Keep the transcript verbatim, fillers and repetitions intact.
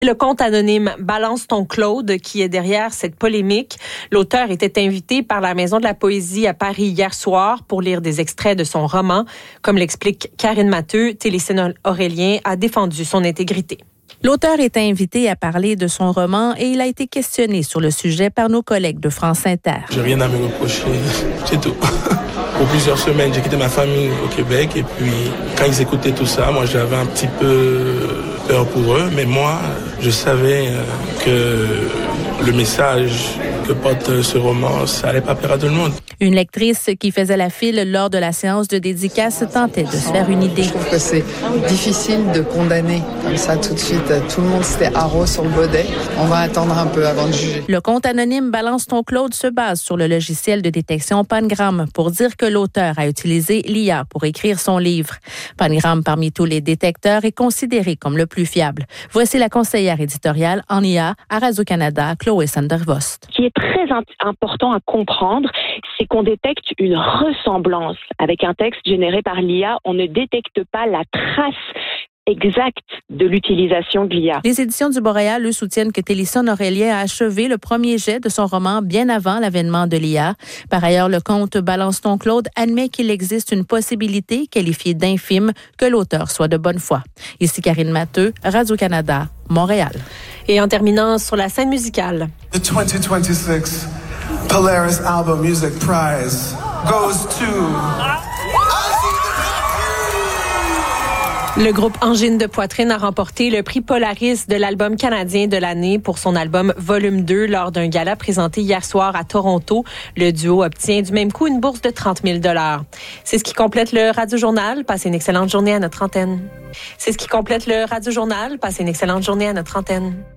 Le compte anonyme Balance ton Claude qui est derrière cette polémique. L'auteur était invité par la Maison de la Poésie à Paris hier soir pour lire des extraits de son roman. Comme l'explique Karine Matheux, Télécine Aurélien a défendu son intégrité. L'auteur est invité à parler de son roman et il a été questionné sur le sujet par nos collègues de France Inter. J'ai rien à me reprocher, c'est tout. Pour plusieurs semaines, j'ai quitté ma famille au Québec et puis quand ils écoutaient tout ça, moi j'avais un petit peu peur pour eux, mais moi je savais que le message que porte ce roman, ça allait pas plaire à tout le monde. Une lectrice qui faisait la file lors de la séance de dédicace tentait de se faire une idée. Je trouve que c'est difficile de condamner comme ça tout de suite. Tout le monde s'était haro sur le baudet. On va attendre un peu avant de juger. Le compte anonyme Balance ton Claude se base sur le logiciel de détection Pangram pour dire que l'auteur a utilisé l'I A pour écrire son livre. Pangram, parmi tous les détecteurs, est considéré comme le plus fiable. Voici la conseillère éditoriale en I A à Radio-Canada, Chloé Sandervost. Ce qui est très important à comprendre, c'est qu'on détecte une ressemblance avec un texte généré par l'I A. On ne détecte pas la trace exacte de l'utilisation de l'I A. Les éditions du Boréal, eux, soutiennent que Télécine Aurélien a achevé le premier jet de son roman bien avant l'avènement de l'I A. Par ailleurs, le compte Balance ton Claude admet qu'il existe une possibilité qualifiée d'infime que l'auteur soit de bonne foi. Ici Karine Matheux, Radio-Canada, Montréal. Et en terminant sur la scène musicale. The twenty twenty-six Polaris Album Music Prize goes to... Le groupe Angine de Poitrine a remporté le prix Polaris de l'album canadien de l'année pour son album Volume deux lors d'un gala présenté hier soir à Toronto. Le duo obtient du même coup une bourse de trente mille dollars. C'est ce qui complète le Radio-Journal. Passez une excellente journée à notre antenne. C'est ce qui complète le Radio-Journal. Passez une excellente journée à notre antenne.